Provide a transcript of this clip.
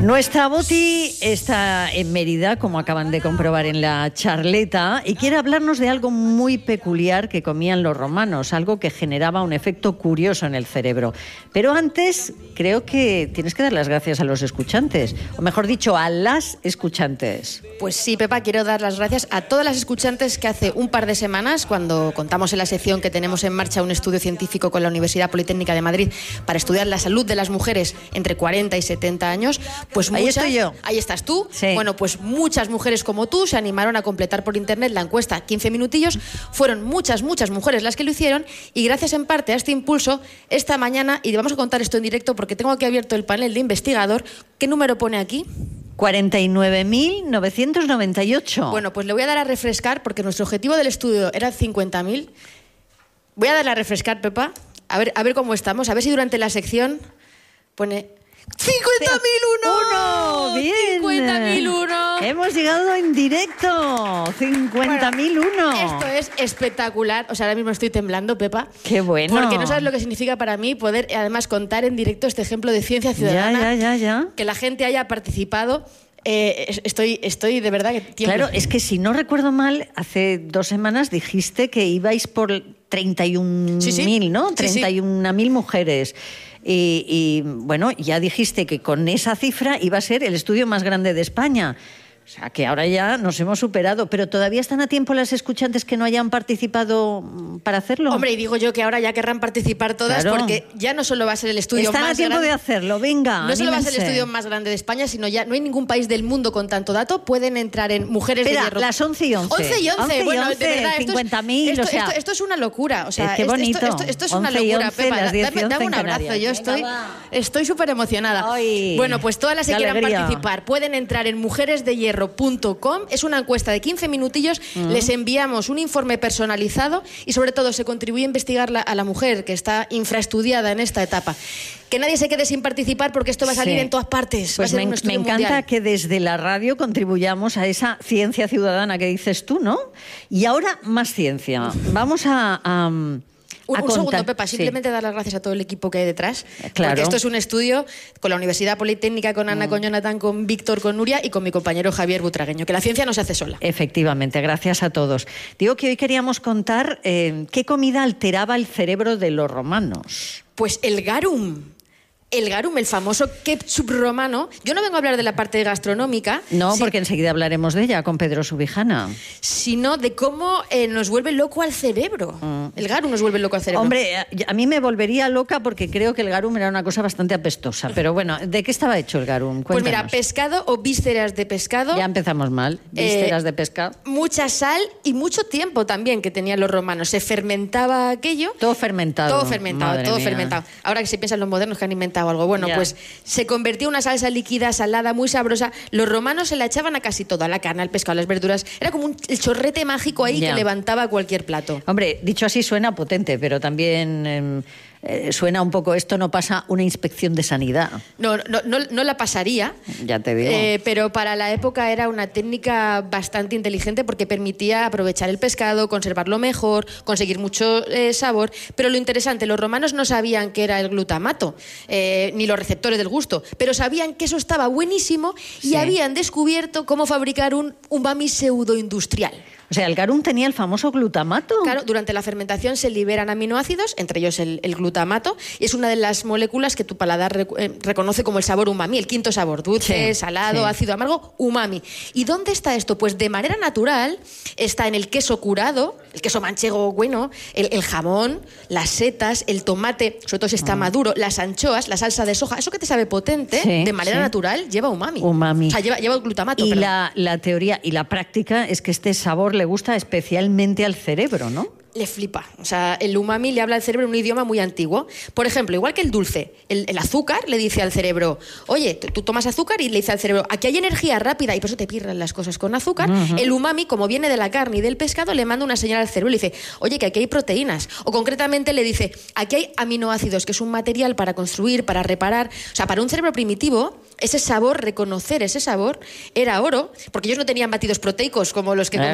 Nuestra Boti está en Mérida, como acaban de comprobar en la charleta, y quiere hablarnos de algo muy peculiar que comían los romanos, algo que generaba un efecto curioso en el cerebro. Pero antes, creo que tienes que dar las gracias a los escuchantes, o mejor dicho, a las escuchantes. Pues sí, Pepa, quiero dar las gracias a todas las escuchantes que hace un par de semanas, cuando contamos en la sección que tenemos en marcha un estudio científico con la Universidad Politécnica de Madrid para estudiar la salud de las mujeres entre 40 y 70 años, pues ahí estoy yo. Ahí estás tú. Sí. Bueno, pues muchas mujeres como tú se animaron a completar por internet la encuesta 15 minutillos. Fueron muchas mujeres las que lo hicieron y gracias en parte a este impulso, esta mañana, y vamos a contar esto en directo porque tengo aquí abierto el panel de investigador. ¿Qué número pone aquí? 49.998. Bueno, pues le voy a dar a refrescar porque nuestro objetivo del estudio era 50.000. Voy a darle a refrescar, Pepa, a ver cómo estamos, a ver si durante la sección pone... ¡50.001! ¡Bien! ¡50.001! Hemos llegado en directo. 50.001. Bueno, esto es espectacular. O sea, ahora mismo estoy temblando, Pepa. ¡Qué bueno! Porque no sabes lo que significa para mí poder, además, contar en directo este ejemplo de ciencia ciudadana. Ya. Que la gente haya participado. Estoy de verdad que tiemblo. Claro, es que si no recuerdo mal, hace 2 semanas dijiste que ibais por 31.000, ¿no? 31.000 mujeres. Y bueno, ya dijiste que con esa cifra iba a ser el estudio más grande de España. O sea, que ahora ya nos hemos superado. ¿Pero todavía están a tiempo las escuchantes que no hayan participado para hacerlo? Hombre, y digo yo que ahora ya querrán participar todas, claro, porque ya no solo va a ser el estudio están más grande... Están a tiempo de hacerlo, venga, No solo va a ser el anímense. estudio más grande de España, sino ya no hay ningún país del mundo con tanto dato. Pueden entrar en Mujeres Espera, de Hierro. las 11 y 11. 11 y 11. Bueno, de verdad, 50.000, o sea... Esto es una locura. O sea, qué bonito. Esto es una locura, 11, Pepa. las 10 y 11 dame un abrazo. Yo estoy súper emocionada. Ay, bueno, pues todas las que quieran alegría. participar pueden entrar en mujeresdehierro.com. Es una encuesta de 15 minutillos. Les enviamos un informe personalizado y sobre todo se contribuye a investigar a la mujer que está infraestudiada en esta etapa. Que nadie se quede sin participar porque esto va a salir en todas partes. Pues me encanta mundial. Que desde la radio contribuyamos a esa ciencia ciudadana que dices tú, ¿no? Y ahora más ciencia. Vamos a un segundo, Pepa, simplemente dar las gracias a todo el equipo que hay detrás. Claro. Porque esto es un estudio con la Universidad Politécnica, con Ana, con Jonathan, con Víctor, con Nuria y con mi compañero Javier Butragueño, que la ciencia no se hace sola. Efectivamente, gracias a todos. Digo que hoy queríamos contar qué comida alteraba el cerebro de los romanos. Pues el garum. El garum, el famoso ketchup romano. Yo no vengo a hablar de la parte gastronómica. No, porque enseguida hablaremos de ella con Pedro Subijana. Sino de cómo nos vuelve loco al cerebro. El garum nos vuelve loco al cerebro. Hombre, a mí me volvería loca porque creo que el garum era una cosa bastante apestosa. Pero bueno, ¿de qué estaba hecho el garum? Cuéntanos. Pues mira, pescado o vísceras de pescado. Ya empezamos mal. Vísceras de pescado. Mucha sal y mucho tiempo también que tenían los romanos. Se fermentaba aquello. Todo fermentado. Todo fermentado. Ahora que se piensan los modernos que han inventado algo. Bueno, pues se convertía en una salsa líquida, salada, muy sabrosa. Los romanos se la echaban a casi todo, a la carne, al pescado, a las verduras. Era como el chorrete mágico ahí que levantaba cualquier plato. Hombre, dicho así suena potente, pero también... suena un poco, esto no pasa una inspección de sanidad. No la pasaría. Ya te digo. Pero para la época era una técnica bastante inteligente porque permitía aprovechar el pescado, conservarlo mejor, conseguir mucho sabor. Pero lo interesante, los romanos no sabían qué era el glutamato, ni los receptores del gusto, pero sabían que eso estaba buenísimo y habían descubierto cómo fabricar un umami pseudoindustrial. O sea, el garum tenía el famoso glutamato. Claro, durante la fermentación se liberan aminoácidos, entre ellos el glutamato, y es una de las moléculas que tu paladar reconoce como el sabor umami, el quinto sabor, dulce, salado, ácido, amargo, umami. ¿Y dónde está esto? Pues de manera natural está en el queso curado, el queso manchego bueno, el jamón, las setas, el tomate, sobre todo si está maduro, las anchoas, la salsa de soja, eso que te sabe potente, de manera natural lleva umami. O sea, lleva glutamato. Y la teoría y la práctica es que este sabor le gusta especialmente al cerebro, ¿no? Le flipa. O sea, el umami le habla al cerebro en un idioma muy antiguo. Por ejemplo, igual que el dulce, el azúcar le dice al cerebro, oye, tú tomas azúcar y le dice al cerebro, aquí hay energía rápida y por eso te pierden las cosas con azúcar. El umami, como viene de la carne y del pescado, le manda una señal al cerebro y le dice, oye, que aquí hay proteínas. O concretamente le dice, aquí hay aminoácidos, que es un material para construir, para reparar. O sea, para un cerebro primitivo, ese sabor, reconocer ese sabor, era oro, porque ellos no tenían batidos proteicos como los que comemos